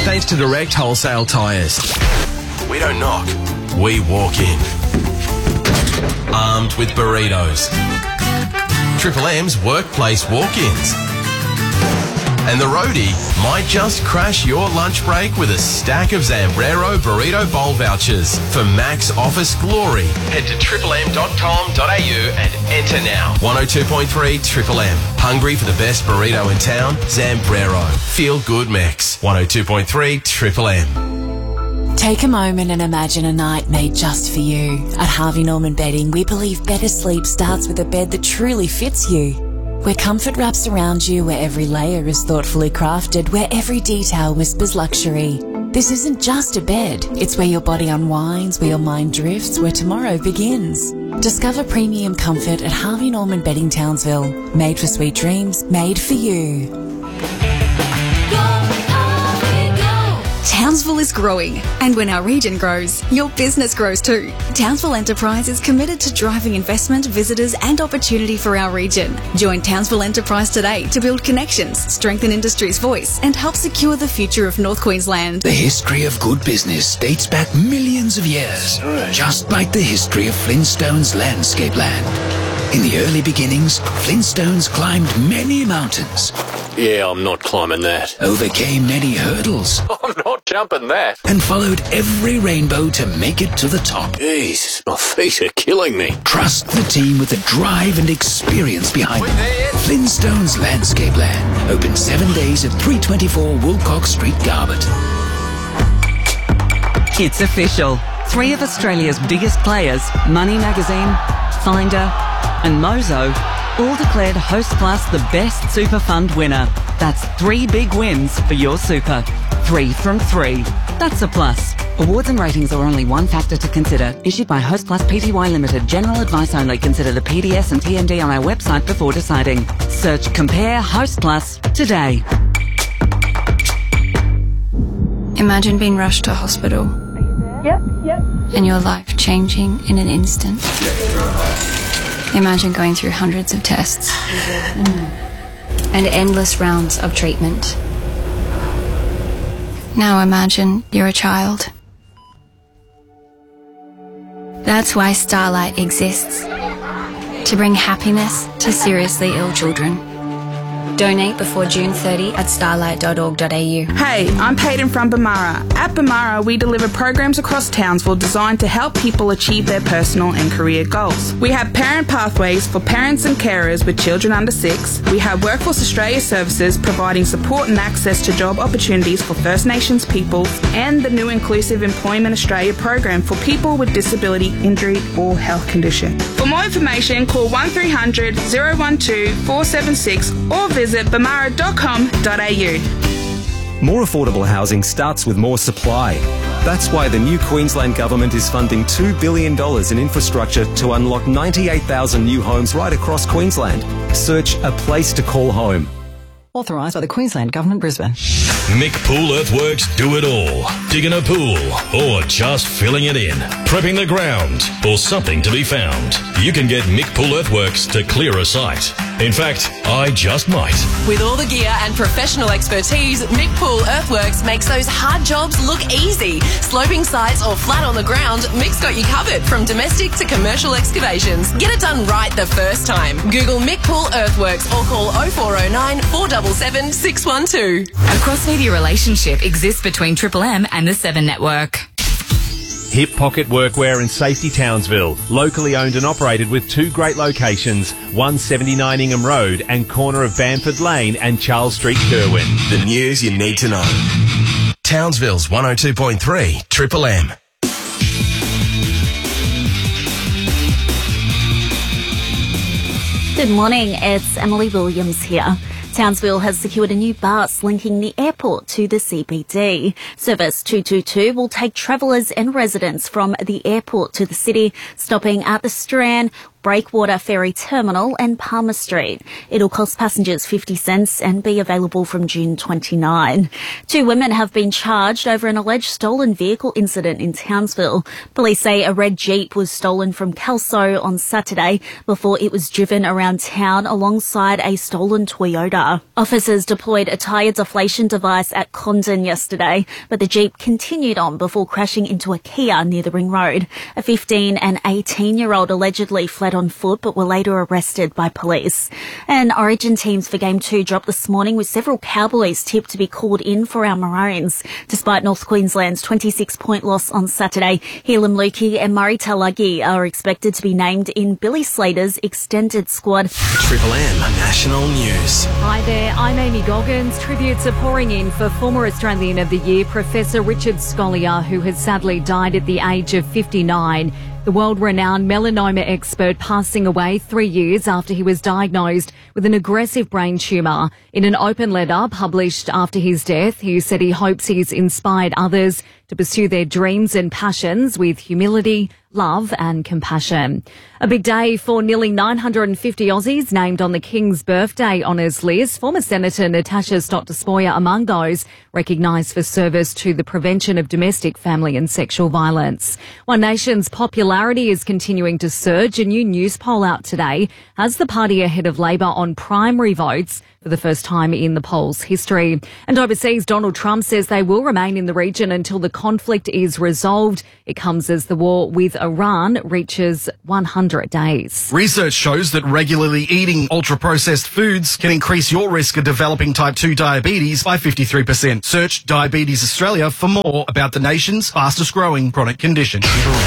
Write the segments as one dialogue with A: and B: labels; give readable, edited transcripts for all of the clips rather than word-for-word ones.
A: Thanks to Direct Wholesale Tyres. We don't knock, we walk in. Armed with burritos. Triple M's workplace walk-ins. And the roadie might just crash your lunch break with a stack of Zambrero Burrito Bowl vouchers for max office glory. Head to triplem.com.au and enter now. 102.3 Triple M. Hungry for the best burrito in town? Zambrero. Feel good mix. 102.3 Triple M.
B: Take a moment and imagine a night made just for you. At Harvey Norman Bedding, we believe better sleep starts with a bed that truly fits you. Where comfort wraps around you, where every layer is thoughtfully crafted, where every detail whispers luxury. This isn't just a bed, it's where your body unwinds, where your mind drifts, where tomorrow begins. Discover premium comfort at Harvey Norman Bedding Townsville. Made for sweet dreams, made for you.
C: Townsville is growing, and when our region grows, your business grows too. Townsville Enterprise is committed to driving investment, visitors and opportunity for our region. Join Townsville Enterprise today to build connections, strengthen industry's voice and help secure the future of North Queensland.
D: The history of good business dates back millions of years, just like the history of Flintstone's landscape land. In the early beginnings, Flintstones climbed many mountains.
E: Yeah, I'm not climbing that.
D: Overcame many hurdles.
E: I'm not jumping that.
D: And followed every rainbow to make it to the top.
E: Jesus, my feet are killing me.
D: Trust the team with the drive and experience behind them. Flintstones Landscape Land. Open 7 days at 324 Wilcox Street, Garbutt.
F: It's official. 3 of Australia's biggest players, Money Magazine, Finder and Mozo, all declared Hostplus the best super fund winner. That's 3 big wins for your super. 3 from 3. That's a plus. Awards and ratings are only one factor to consider. Issued by Hostplus Pty Limited. General advice only. Consider the PDS and TND on our website before deciding. Search Compare Hostplus today.
C: Imagine being rushed to hospital.
G: Yep.
C: And your life changing in an instant. Imagine going through hundreds of tests and endless rounds of treatment. Now imagine you're a child. That's why Starlight exists. To bring happiness to seriously ill children. Donate before June 30 at starlight.org.au.
H: Hey, I'm Peyton from Bamara. At Bamara, we deliver programs across Townsville designed to help people achieve their personal and career goals. We have parent pathways for parents and carers with children under 6. We have Workforce Australia services providing support and access to job opportunities for First Nations peoples, and the new Inclusive Employment Australia program for people with disability, injury or health condition. For more information, call 1300 012 476 or visit bamara.com.au.
I: More affordable housing starts with more supply. That's why the new Queensland Government is funding $2 billion in infrastructure to unlock 98,000 new homes right across Queensland. Search A Place to Call Home.
J: Authorised by the Queensland Government, Brisbane.
K: Mick Pool Earthworks do it all. Digging a pool or just filling it in. Prepping the ground or something to be found. You can get Mick Pool Earthworks to clear a site. In fact, I just might.
L: With all the gear and professional expertise, Mick Pool Earthworks makes those hard jobs look easy. Sloping sites or flat on the ground, Mick's got you covered from domestic to commercial excavations. Get it done right the first time. Google Mick Pool Earthworks or call 0409 477 612.
M: A cross-media relationship exists between Triple M and the 7 Network.
N: Hip Pocket Workwear and Safety Townsville, locally owned and operated with 2 great locations, 179 Ingham Road and corner of Bamford Lane and Charles Street, Kerwin.
A: The news you need to know. Townsville's 102.3 Triple M.
O: Good morning, it's Emily Williams here. Townsville has secured a new bus linking the airport to the CBD. Service 222 will take travellers and residents from the airport to the city, stopping at the Strand Breakwater Ferry Terminal and Palmer Street. It'll cost passengers 50 cents and be available from June 29. 2 women have been charged over an alleged stolen vehicle incident in Townsville. Police say a red Jeep was stolen from Kelso on Saturday before it was driven around town alongside a stolen Toyota. Officers deployed a tyre deflation device at Condon yesterday, but the Jeep continued on before crashing into a Kia near the Ring Road. A 15 and 18-year-old allegedly fled on foot but were later arrested by police. And Origin teams for Game 2 dropped this morning with several Cowboys tipped to be called in for our Maroons. Despite North Queensland's 26-point loss on Saturday, Helam Lukey and Murray Talagi are expected to be named in Billy Slater's extended squad.
A: Triple M National News.
G: Hi there, I'm Amy Goggins. Tributes are pouring in for former Australian of the Year, Professor Richard Scolyer, who has sadly died at the age of 59. The world-renowned melanoma expert passing away 3 years after he was diagnosed with an aggressive brain tumour. In an open letter published after his death, he said he hopes he's inspired others to pursue their dreams and passions with humility, love and compassion. A big day for nearly 950 Aussies named on the King's Birthday Honours list. Former Senator Natasha Stott-Despoja among those recognised for service to the prevention of domestic, family and sexual violence. One Nation's popularity is continuing to surge. A new news poll out today has the party ahead of Labor on primary votes for the first time in the poll's history. And overseas, Donald Trump says they will remain in the region until the conflict is resolved. It comes as the war with Iran reaches 100 days.
P: Research shows that regularly eating ultra-processed foods can increase your risk of developing type 2 diabetes by 53%. Search Diabetes Australia for more about the nation's fastest-growing chronic condition.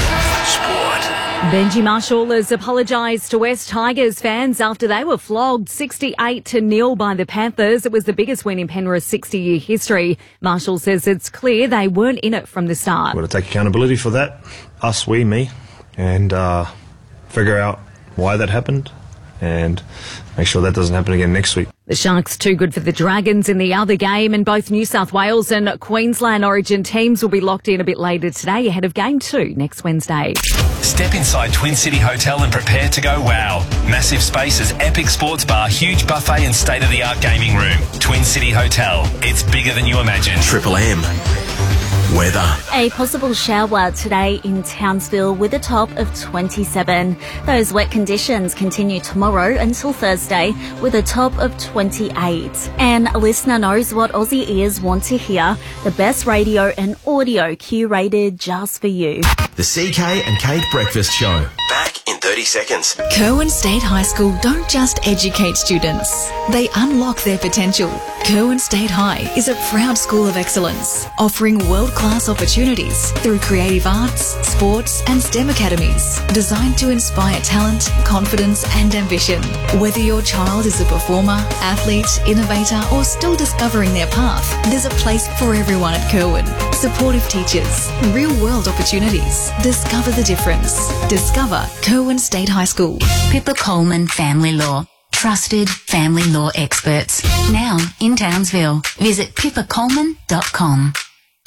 G: Benji Marshall has apologised to West Tigers fans after they were flogged 68-0 by the Panthers. It was the biggest win in Penrith's 60-year history. Marshall says it's clear they weren't in it from the start.
Q: We've got to take accountability for that, us, we, me, and figure out why that happened and make sure that doesn't happen again next week.
G: The Sharks too good for the Dragons in the other game, and both New South Wales and Queensland Origin teams will be locked in a bit later today ahead of Game 2 next Wednesday.
R: Step inside Twin City Hotel and prepare to go wow. Massive spaces, epic sports bar, huge buffet and state-of-the-art gaming room. Twin City Hotel. It's bigger than you imagine.
A: Triple M. Weather.
O: A possible shower today in Townsville with a top of 27. Those wet conditions continue tomorrow until Thursday with a top of 28. And a listener knows what Aussie ears want to hear. The best radio and audio curated just for you.
A: The CK and Kate Breakfast Show. Back in 30 seconds.
C: Curwin State High School don't just educate students, they unlock their potential. Curwin State High is a proud school of excellence, offering world-class opportunities through creative arts, sports and STEM academies designed to inspire talent, confidence and ambition. Whether your child is a performer, athlete, innovator or still discovering their path, there's a place for everyone at Curwin. Supportive teachers, real-world opportunities. Discover the difference. Discover Curwin State High School.
S: Pippa Coleman Family Law. Trusted family law experts. Now in Townsville. Visit pippacoleman.com.